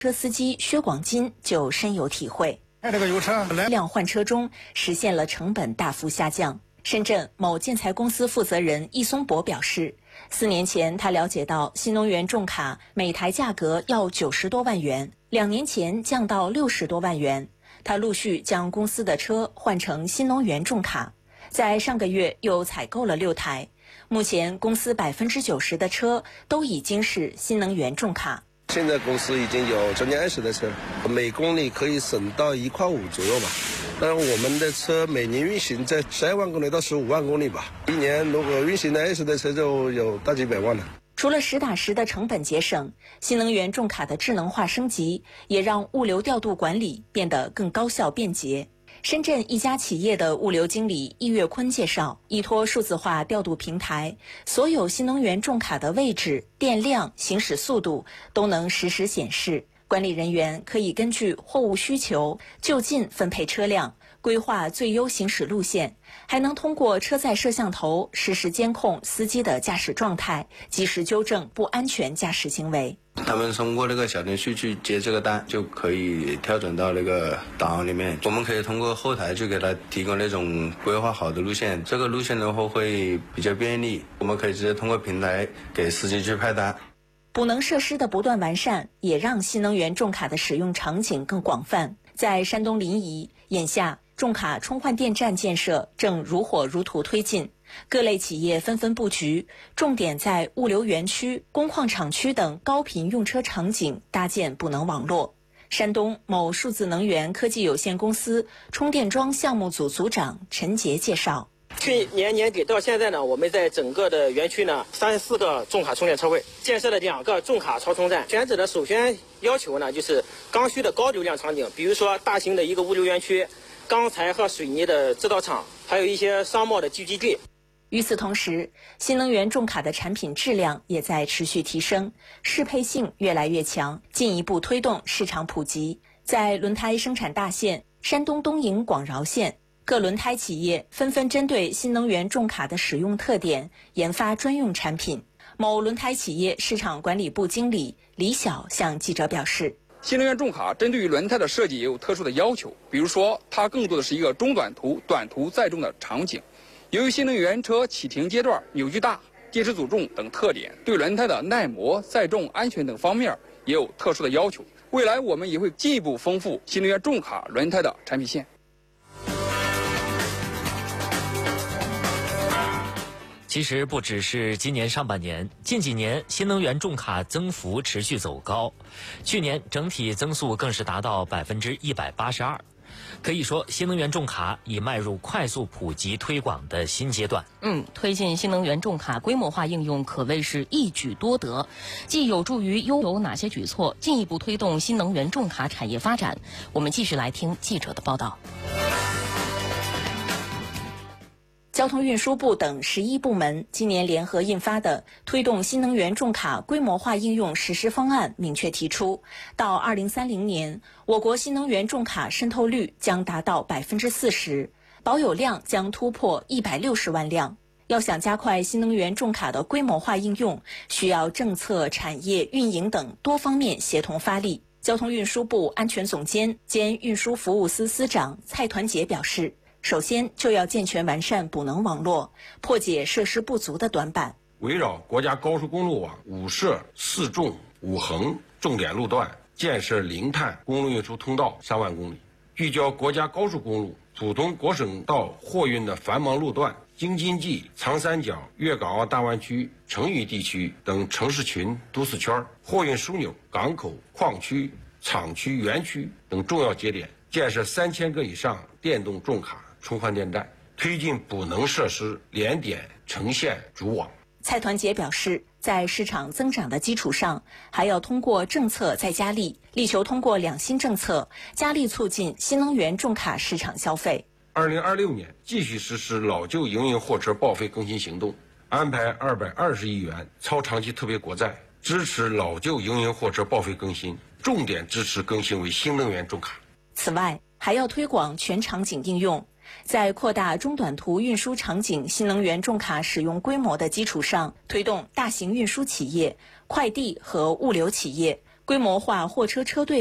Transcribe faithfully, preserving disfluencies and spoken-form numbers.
车司机薛广金就深有体会。 开这个油车来辆换车中实现了成本大幅下降。深圳某建材公司负责人易松博表示，四年前他了解到新能源重卡每台价格要九十多万元，两年前降到六十多万元。他陆续将公司的车换成新能源重卡，在上个月又采购了六台。目前公司百分之九十的车都已经是新能源重卡。 现在公司已经有将近二十台车，每公里可以省到一块五左右吧。但是我们的车每年运行在十二万公里到十五万公里吧，一年如果运行的二十台车就有大几百万了。 除了实打实的成本节省，新能源重卡的智能化升级也让物流调度管理变得更高效便捷。深圳一家企业的物流经理易月坤介绍，依托数字化调度平台，所有新能源重卡的位置、电量、行驶速度都能实时显示。管理人员可以根据货物需求就近分配车辆，规划最优行驶路线，还能通过车载摄像头实时监控司机的驾驶状态，及时纠正不安全驾驶行为。 他们通过那个小程序去接这个单，就可以调整到那个档案里面。我们可以通过后台去给他提供那种规划好的路线，这个路线的话会比较便利，我们可以直接通过平台给司机去派单。 补能设施的不断完善，也让新能源重卡的使用场景更广泛。在山东临沂，眼下重卡充换电站建设正如火如荼推进，各类企业纷纷布局，重点在物流园区、工矿厂区等高频用车场景搭建补能网络。山东某数字能源科技有限公司充电桩项目组组长陈杰介绍， 去年年底到现在呢，我们在整个的园区呢，三十四个重卡充电车位，建设了两个重卡超充站。选址的首选要求呢，就是刚需的高流量场景，比如说大型的一个物流园区、钢材和水泥的制造厂，还有一些商贸的聚集地。 与此同时，新能源重卡的产品质量也在持续提升，适配性越来越强，进一步推动市场普及。在轮胎生产大县山东东营广饶县，各轮胎企业纷纷针对新能源重卡的使用特点研发专用产品。某轮胎企业市场管理部经理李晓向记者表示， 新能源重卡针对于轮胎的设计也有特殊的要求，比如说它更多的是一个中短途、短途载重的场景。由于新能源车启停阶段扭矩大、电池组重等特点，对轮胎的耐磨、载重、安全等方面也有特殊的要求。未来我们也会进一步丰富新能源重卡轮胎的产品线。 其实不只是今年上半年，近几年新能源重卡增幅持续走高，去年整体增速更是达到百分之一百八十二。可以说，新能源重卡已迈入快速普及推广的新阶段。 嗯，推进新能源重卡规模化应用可谓是一举多得，既有助于优有哪些举措，进一步推动新能源重卡产业发展。我们继续来听记者的报道。 交通运输部等十一部门今年联合印发的推动新能源重卡规模化应用实施方案明确提出，到二零三零年，我国新能源重卡渗透率将达到百分之四十，保有量将突破一百六十万辆。要想加快新能源重卡的规模化应用，需要政策、产业、运营等多方面协同发力。交通运输部安全总监兼运输服务司司长蔡团结表示，首先就要健全完善补能网络，破解设施不足的短板。 围绕国家高速公路网五设四纵五横重点路段，建设零碳公路运输通道三万公里，聚焦国家高速公路普通国省道货运的繁忙路段，京津冀、长三角、粤港澳大湾区、成渝地区等城市群、都市圈、货运枢纽、港口、矿区、厂区、园区等重要节点，建设三千个以上电动重卡充换电站，推进补能设施联点成线组网。 蔡团结表示，在市场增长的基础上，还要通过政策再加力，力求通过两新政策，加力促进新能源重卡市场消费。 二零二六年继续实施老旧营运货车报废更新行动，安排二百二十亿元超长期特别国债，支持老旧营运货车报废更新，重点支持更新为新能源重卡。 此外，还要推广全场景应用，在扩大中短途运输场景新能源重卡使用规模的基础上，推动大型运输企业、快递和物流企业规模化货车车队